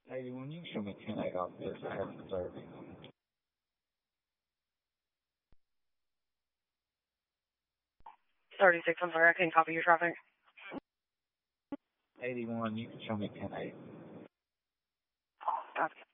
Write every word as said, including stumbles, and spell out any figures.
eighty-one, you can show me ten eight off this. I have reserved. thirty-six, I'm sorry, I can't copy your traffic. eighty-one, you can show me ten eight. Copy.